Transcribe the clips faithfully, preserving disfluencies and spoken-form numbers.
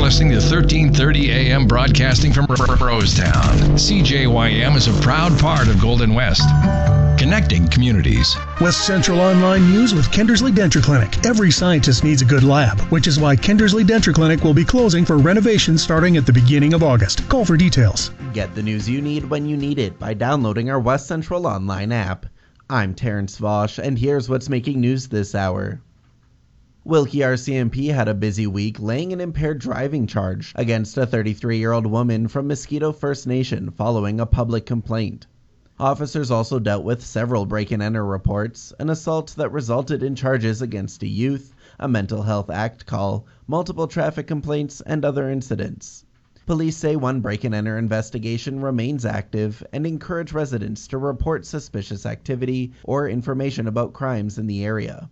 listening to thirteen thirty A M broadcasting from Rosetown. C J Y M is a proud part of Golden West, connecting communities. West Central Online News with Kindersley Denture Clinic. Every scientist needs a good lab, which is why Kindersley Denture Clinic will be closing for renovation starting at the beginning of August. Call for details. Get the news you need when you need it by downloading our West Central Online app. I'm Terrence Vosch, and here's what's making news this hour. Wilkie R C M P had a busy week laying an impaired driving charge against a thirty-three-year-old woman from Mosquito First Nation following a public complaint. Officers also dealt with several break-and-enter reports, an assault that resulted in charges against a youth, a mental health act call, multiple traffic complaints, and other incidents. Police say one break-and-enter investigation remains active and encourage residents to report suspicious activity or information about crimes in the area.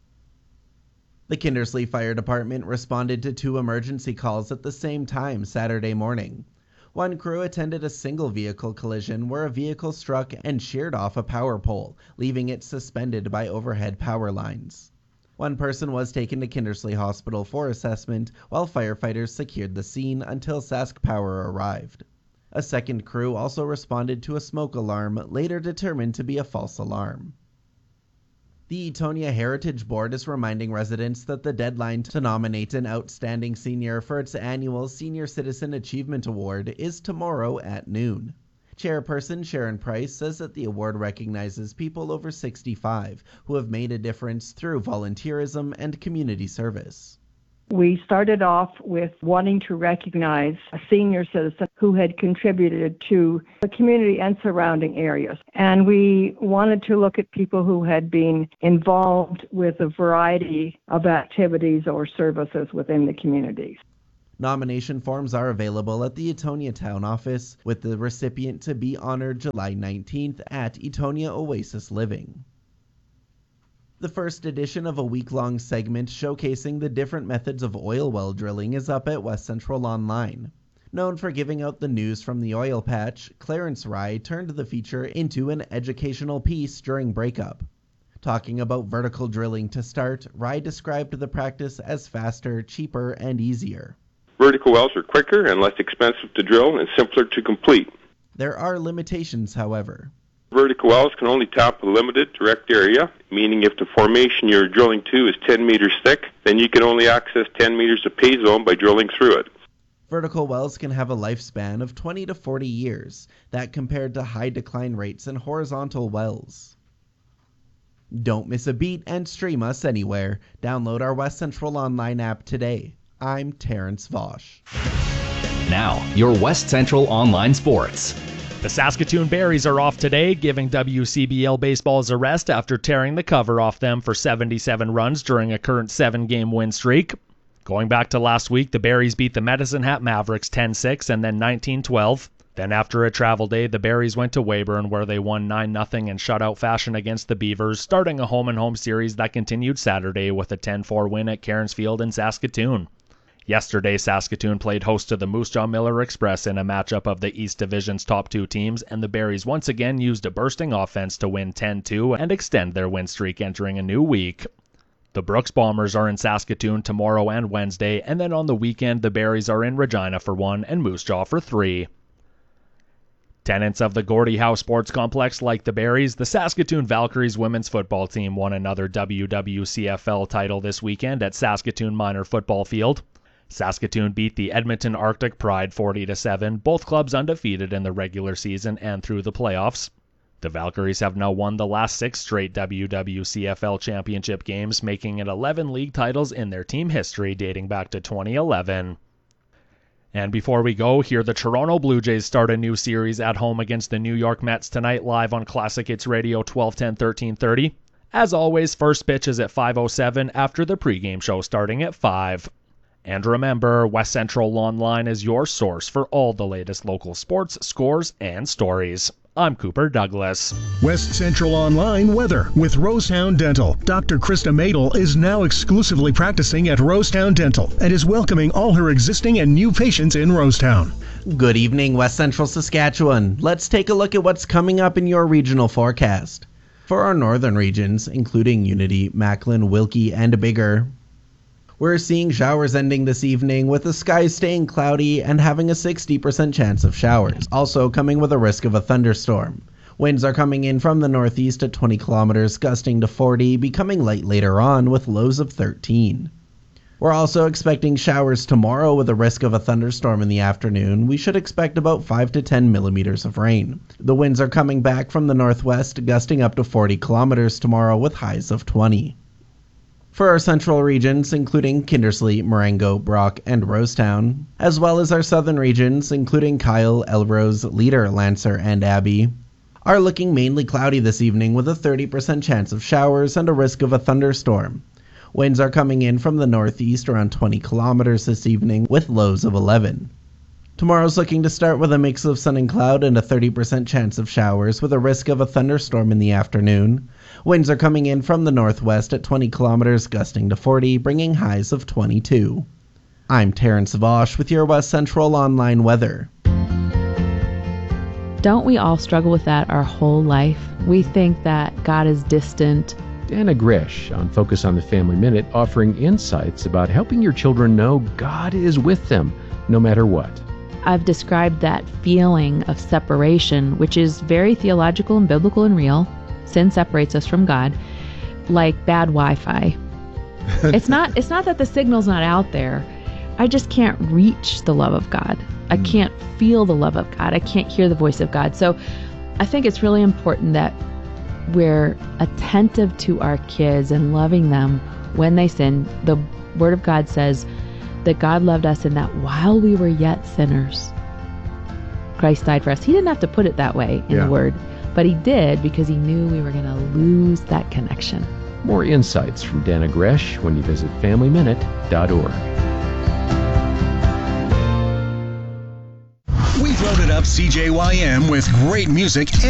The Kindersley Fire Department responded to two emergency calls at the same time Saturday morning. One crew attended a single vehicle collision where a vehicle struck and sheared off a power pole, leaving it suspended by overhead power lines. One person was taken to Kindersley Hospital for assessment, while firefighters secured the scene until Sask Power arrived. A second crew also responded to a smoke alarm, later determined to be a false alarm. The Etonia Heritage Board is reminding residents that the deadline to nominate an outstanding senior for its annual Senior Citizen Achievement Award is tomorrow at noon. Chairperson Sharon Price says that the award recognizes people over sixty-five who have made a difference through volunteerism and community service. We started off with wanting to recognize a senior citizen who had contributed to the community and surrounding areas. And we wanted to look at people who had been involved with a variety of activities or services within the communities. Nomination forms are available at the Etonia Town Office, with the recipient to be honored July nineteenth at Etonia Oasis Living. The first edition of a week-long segment showcasing the different methods of oil well drilling is up at West Central Online. Known for giving out the news from the oil patch, Clarence Rye turned the feature into an educational piece during breakup. Talking about vertical drilling to start, Rye described the practice as faster, cheaper, and easier. Vertical wells are quicker and less expensive to drill and simpler to complete. There are limitations, however. Vertical wells can only tap a limited direct area, meaning if the formation you're drilling to is ten meters thick, then you can only access ten meters of pay zone by drilling through it. Vertical wells can have a lifespan of twenty to forty years, that compared to high decline rates in horizontal wells. Don't miss a beat and stream us anywhere. Download our West Central Online app today. I'm Terrence Vosch. Now, your West Central Online Sports. The Saskatoon Berries are off today, giving W C B L Baseballs a rest after tearing the cover off them for seventy-seven runs during a current seven-game win streak. Going back to last week, the Berries beat the Medicine Hat Mavericks ten six and then nineteen twelve. Then after a travel day, the Berries went to Weyburn where they won nine nothing in shutout fashion against the Beavers, starting a home-and-home series that continued Saturday with a ten four win at Cairns Field in Saskatoon. Yesterday, Saskatoon played host to the Moose Jaw Miller Express in a matchup of the East Division's top two teams, and the Berries once again used a bursting offense to win ten two and extend their win streak entering a new week. The Brooks Bombers are in Saskatoon tomorrow and Wednesday, and then on the weekend the Berries are in Regina for one and Moose Jaw for three. Tenants of the Gordie Howe Sports Complex like the Berries, the Saskatoon Valkyries women's football team won another W W C F L title this weekend at Saskatoon Minor Football Field. Saskatoon beat the Edmonton Arctic Pride forty to seven, both clubs undefeated in the regular season and through the playoffs. The Valkyries have now won the last six straight W W C F L championship games, making it eleven league titles in their team history dating back to twenty eleven. And before we go, hear the Toronto Blue Jays start a new series at home against the New York Mets tonight live on Classic Hits Radio twelve ten thirteen thirty. As always, first pitch is at five oh seven after the pregame show starting at five. And remember, West Central Online is your source for all the latest local sports, scores, and stories. I'm Cooper Douglas. West Central Online weather with Rosetown Dental. Doctor Krista Madel is now exclusively practicing at Rosetown Dental and is welcoming all her existing and new patients in Rosetown. Good evening, West Central Saskatchewan. Let's take a look at what's coming up in your regional forecast. For our northern regions, including Unity, Macklin, Wilkie, and Biggar, We're seeing showers ending this evening, with the skies staying cloudy and having a sixty percent chance of showers, also coming with a risk of a thunderstorm. Winds are coming in from the northeast at twenty kilometers, gusting to forty, becoming light later on with lows of thirteen. We're also expecting showers tomorrow with a risk of a thunderstorm in the afternoon. We should expect about five to ten millimeters of rain. The winds are coming back from the northwest, gusting up to forty kilometers tomorrow with highs of twenty. For our central regions, including Kindersley, Marengo, Brock, and Rosetown, as well as our southern regions, including Kyle, Elrose, Leader, Lancer, and Abbey, are looking mainly cloudy this evening with a thirty percent chance of showers and a risk of a thunderstorm. Winds are coming in from the northeast around twenty kilometers this evening with lows of eleven. Tomorrow's looking to start with a mix of sun and cloud and a thirty percent chance of showers with a risk of a thunderstorm in the afternoon. Winds are coming in from the northwest at twenty kilometers, gusting to forty, bringing highs of twenty-two. I'm Terrence Vosh with your West Central Online weather. Don't we all struggle with that our whole life? We think that God is distant. Dana Gresh on Focus on the Family Minute, offering insights about helping your children know God is with them no matter what. I've described that feeling of separation, which is very theological and biblical and real. Sin separates us from God, like bad Wi-Fi. It's not it's not that the signal's not out there. I just can't reach the love of God. I can't feel the love of God. I can't hear the voice of God. So I think it's really important that we're attentive to our kids and loving them when they sin. The Word of God says that God loved us and that while we were yet sinners, Christ died for us. He didn't have to put it that way in yeah. the Word, but he did because he knew we were going to lose that connection. More insights from Dana Gresh when you visit family minute dot org. We've loaded up C J Y M with great music